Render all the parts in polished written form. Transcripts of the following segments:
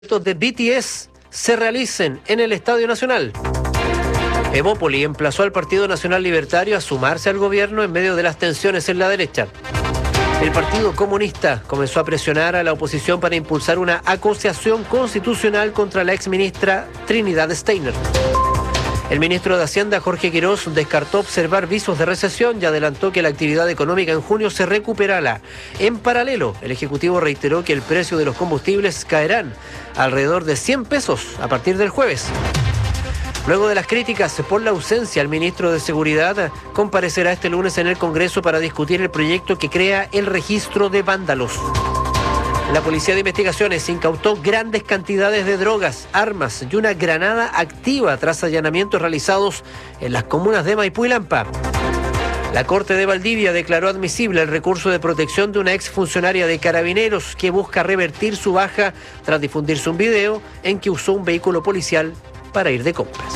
de BTS se realicen en el Estadio Nacional. Evópoli emplazó al Partido Nacional Libertario a sumarse al gobierno en medio de las tensiones en la derecha. El Partido Comunista comenzó a presionar a la oposición para impulsar una acusación constitucional contra la exministra Trinidad Steiner. El ministro de Hacienda, Jorge Quirós, descartó observar visos de recesión y adelantó que la actividad económica en junio se recuperará. En paralelo, el Ejecutivo reiteró que el precio de los combustibles caerán alrededor de 100 pesos a partir del jueves. Luego de las críticas por la ausencia, el ministro de Seguridad comparecerá este lunes en el Congreso para discutir el proyecto que crea el registro de vándalos. La Policía de Investigaciones incautó grandes cantidades de drogas, armas y una granada activa tras allanamientos realizados en las comunas de Maipú y Lampa. La Corte de Valdivia declaró admisible el recurso de protección de una exfuncionaria de Carabineros que busca revertir su baja tras difundirse un video en que usó un vehículo policial para ir de compras.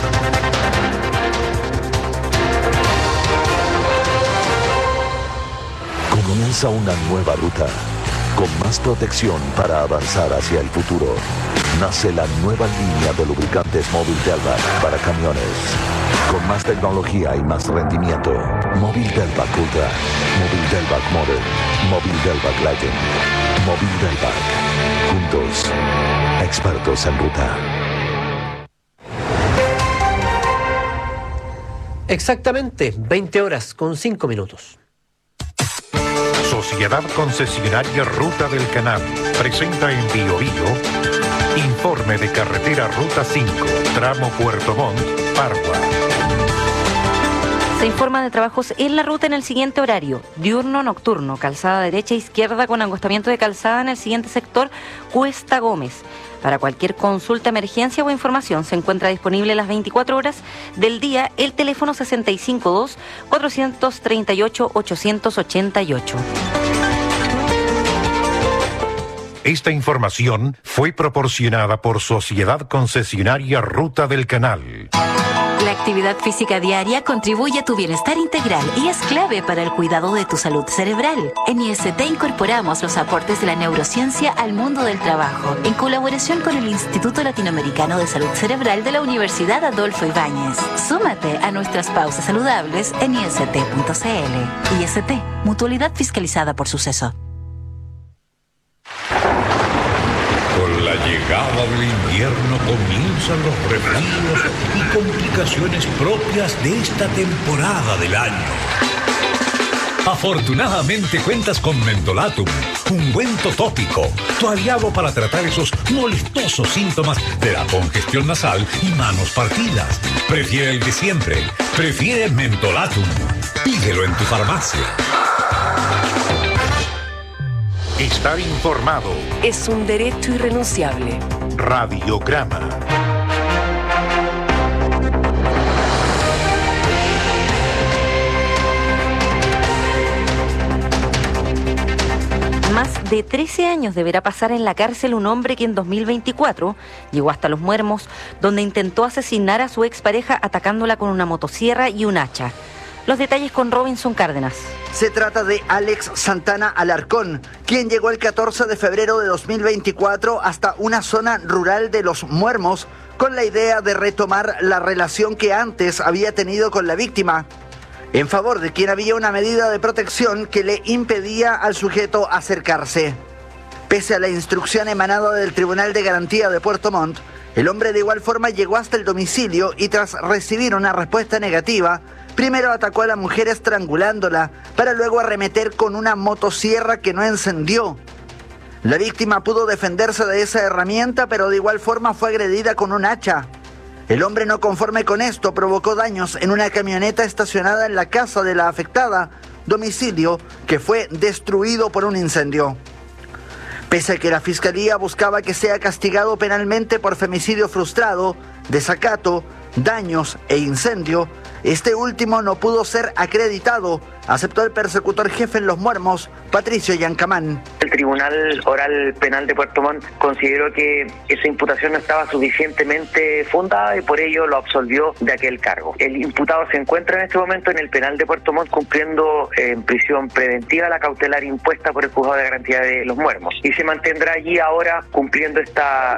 Comienza una nueva ruta, con más protección para avanzar hacia el futuro. Nace la nueva línea de lubricantes Móvil Delvac para camiones. Con más tecnología y más rendimiento. Móvil Delvac Ultra, Móvil Delvac Modern, Móvil Delvac Legend, Móvil Delvac. Juntos, expertos en ruta. Exactamente 20 horas con 5 minutos. Sociedad Concesionaria Ruta del Canal presenta en Bio informe de carretera Ruta 5, tramo Puerto Montt, Pargua. Se informa de trabajos en la ruta en el siguiente horario: diurno, nocturno, calzada derecha e izquierda con angostamiento de calzada en el siguiente sector, Cuesta Gómez. Para cualquier consulta, emergencia o información se encuentra disponible las 24 horas del día el teléfono 652-438-888. Esta información fue proporcionada por Sociedad Concesionaria Ruta del Canal. La actividad física diaria contribuye a tu bienestar integral y es clave para el cuidado de tu salud cerebral. En IST incorporamos los aportes de la neurociencia al mundo del trabajo, en colaboración con el Instituto Latinoamericano de Salud Cerebral de la Universidad Adolfo Ibáñez. Súmate a nuestras pausas saludables en ist.cl. IST, mutualidad fiscalizada por Suceso. Con la llegada del invierno comienzan los resfríos y complicaciones propias de esta temporada del año. Afortunadamente cuentas con Mentolatum, ungüento tópico, tu aliado para tratar esos molestosos síntomas de la congestión nasal y manos partidas. Prefiere el de siempre, prefiere Mentolatum. Pídelo en tu farmacia. Estar informado. Es un derecho irrenunciable. Radiograma. Más de 13 años deberá pasar en la cárcel un hombre que en 2024 llegó hasta Los Muermos, donde intentó asesinar a su expareja atacándola con una motosierra y un hacha. Los detalles con Robinson Cárdenas. Se trata de Alex Santana Alarcón, quien llegó el 14 de febrero de 2024 hasta una zona rural de Los Muermos con la idea de retomar la relación que antes había tenido con la víctima, en favor de quien había una medida de protección que le impedía al sujeto acercarse. Pese a la instrucción emanada del Tribunal de Garantía de Puerto Montt, el hombre de igual forma llegó hasta el domicilio y tras recibir una respuesta negativa, primero atacó a la mujer estrangulándola, para luego arremeter con una motosierra que no encendió. La víctima pudo defenderse de esa herramienta, pero de igual forma fue agredida con un hacha. El hombre, no conforme con esto, provocó daños en una camioneta estacionada en la casa de la afectada, domicilio que fue destruido por un incendio. Pese a que la Fiscalía buscaba que sea castigado penalmente por femicidio frustrado, desacato, daños e incendio, este último no pudo ser acreditado, aceptó el persecutor jefe en Los Muermos, Patricio Yancamán. El Tribunal Oral Penal de Puerto Montt consideró que esa imputación no estaba suficientemente fundada y por ello lo absolvió de aquel cargo. El imputado se encuentra en este momento en el penal de Puerto Montt cumpliendo en prisión preventiva la cautelar impuesta por el Juzgado de Garantía de Los Muermos y se mantendrá allí ahora cumpliendo esta